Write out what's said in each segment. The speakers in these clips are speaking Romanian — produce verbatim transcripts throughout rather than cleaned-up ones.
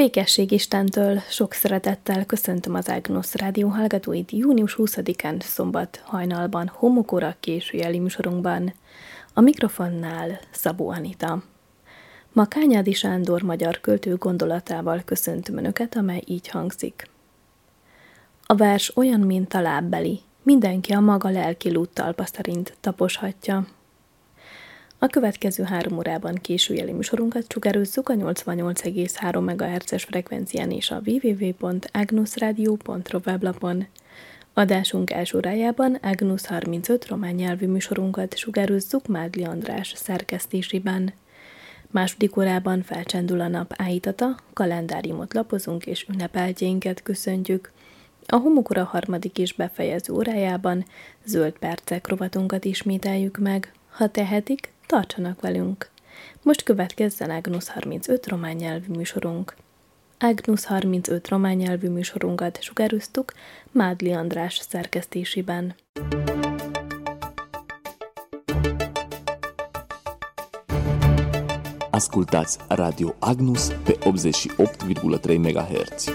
Békesség Istentől sok szeretettel köszöntöm az Ágnusz Rádió hallgatóit június huszadikán szombat hajnalban Homokóra későjeli műsorunkban. A mikrofonnál Szabó Anita. Ma Kányádi Sándor magyar költő gondolatával köszöntöm Önöket, amely így hangzik. A vers olyan, mint a lábbeli, mindenki a maga lelki lúttalpa szerint taposhatja. A következő három órában későjeli műsorunkat sugározzuk a nyolcvannyolc egész három megahertzes frekvencián és a double-u double-u double-u pont agnusradio pont ro weblapon. Adásunk első órájában Ágnusz harmincöt román nyelvű műsorunkat sugározzuk Mádli András szerkesztésében. Második órában felcsendül a nap áhítata, kalendáriumot lapozunk és ünnepeltjénket köszöntjük. A Homokora harmadik és befejező órájában zöld percek rovatunkat ismételjük meg. Ha tehetik, tartsanak velünk! Most következzen Ágnusz harmincöt román nyelvű műsorunk. Ágnusz harmincöt román nyelvű műsorunkat sugároztuk Mádli András szerkesztésében. Ascultați Radio Agnus pe optzeci și opt virgulă trei megahertz.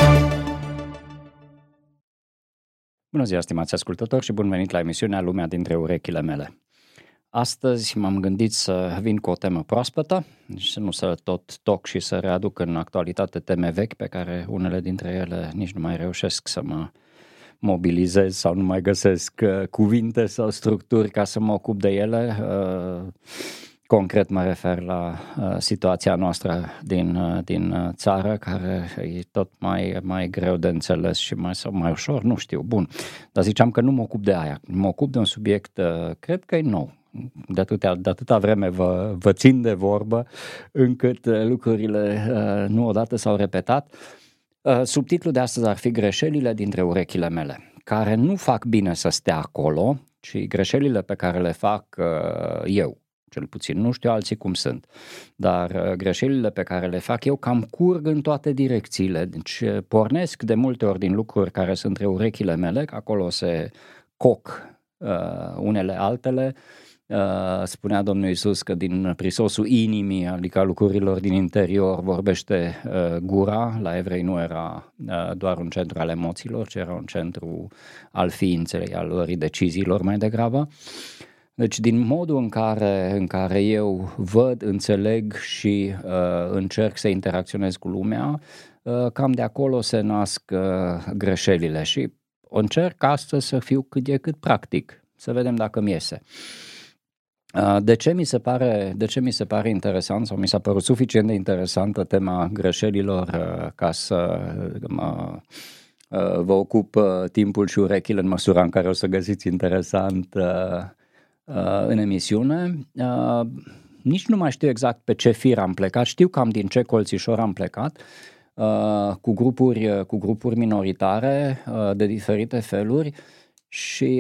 Bună ziua, stimați ascultători, și bun venit la emisiunea Lumea dintre urechile mele. Astăzi m-am gândit să vin cu o temă proaspătă și să nu să tot toc și să readuc în actualitate teme vechi pe care unele dintre ele nici nu mai reușesc să mă mobilizez sau nu mai găsesc cuvinte sau structuri ca să mă ocup de ele. Concret mă refer la situația noastră din, din țară, care e tot mai, mai greu de înțeles și mai, sau mai ușor, nu știu, bun. Dar ziceam că nu mă ocup de aia, mă ocup de un subiect, cred că e nou. De atâta, de atâta vreme vă, vă țin de vorbă, încât lucrurile nu odată s-au repetat. Subtitlul de astăzi ar fi Greșelile dintre urechile mele, care nu fac bine să stea acolo, ci greșelile pe care le fac eu. Cel puțin, nu știu alții cum sunt, dar greșelile pe care le fac eu cam curg în toate direcțiile. Deci pornesc de multe ori din lucruri care sunt între urechile mele, că acolo se coc uh, unele altele. Uh, spunea Domnul Iisus că din prisosul inimii, adică lucrurilor din interior, vorbește uh, gura. La evrei nu era uh, doar un centru al emoțiilor, ci era un centru al ființei, al lor deciziilor mai degrabă. Deci din modul în care, în care eu văd, înțeleg și uh, încerc să interacționez cu lumea, uh, cam de acolo se nasc uh, greșelile și încerc astăzi să fiu cât de cât practic, să vedem dacă mi iese. Uh, de ce mi se pare, de ce mi se pare interesant sau mi s-a părut suficient de interesantă tema greșelilor uh, ca să mă, uh, vă ocup uh, timpul și urechile în măsura în care o să găsiți interesant uh, în emisiune. Nici nu mai știu exact pe ce fir am plecat, știu cam din ce colțișor am plecat, cu grupuri, cu grupuri minoritare de diferite feluri și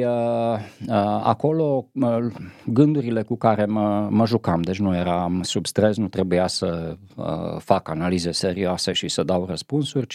acolo gândurile cu care mă, mă jucam, deci nu eram sub stres, nu trebuia să fac analize serioase și să dau răspunsuri,